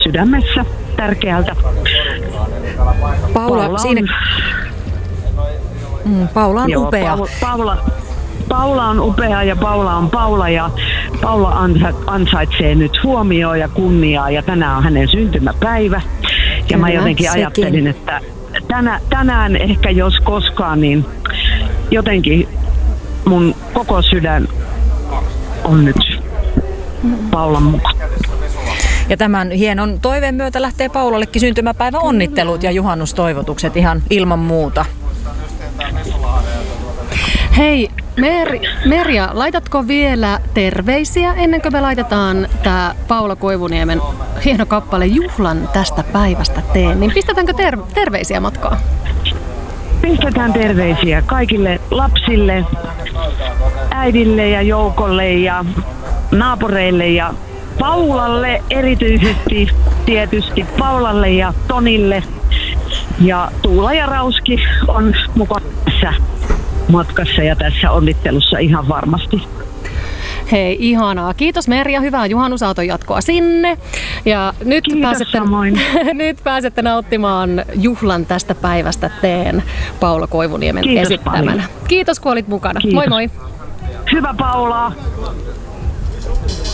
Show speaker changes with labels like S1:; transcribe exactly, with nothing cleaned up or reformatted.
S1: sydämessä tärkeältä.
S2: Paula,
S1: Paula
S2: siinä...
S1: on,
S2: mm, Paula on
S1: joo,
S2: upea.
S1: Paula, Paula, Paula on upea ja Paula on Paula ja Paula ansaitsee nyt huomioon ja kunniaa ja tänään on hänen syntymäpäivä. Ja
S2: Kyllä,
S1: mä jotenkin
S2: sekin.
S1: ajattelin, että tänä, tänään ehkä jos koskaan, niin jotenkin mun koko sydän on nyt Paulan mukaan.
S2: Ja tämän hienon toiveen myötä lähtee Paulallekin syntymäpäivän onnittelut ja juhannustoivotukset ihan ilman muuta.
S3: Hei, Mer- Merja, laitatko vielä terveisiä ennen kuin me laitetaan tämä Paula Koivuniemen hieno kappale Juhlan tästä päivästä teen? Niin pistetäänkö ter- terveisiä matkaan?
S1: Pistetään terveisiä kaikille lapsille, äidille ja Joukolle ja naapureille ja Paulalle erityisesti, tietysti Paulalle ja Tonille. Ja Tuula ja Rauski on mukana tässä matkassa ja tässä onnittelussa ihan varmasti.
S3: Hei, ihanaa. Kiitos Merja, hyvää juhannusaaton jatkoa sinne. Ja nyt
S1: Kiitos
S3: pääsette,
S1: samoin.
S3: nyt pääsette nauttimaan Juhlan tästä päivästä teen Paula Koivuniemen
S1: Kiitos
S3: esittämänä.
S1: paljon.
S3: Kiitos kun olit mukana.
S1: Kiitos.
S3: Moi moi.
S1: Hyvä Paula!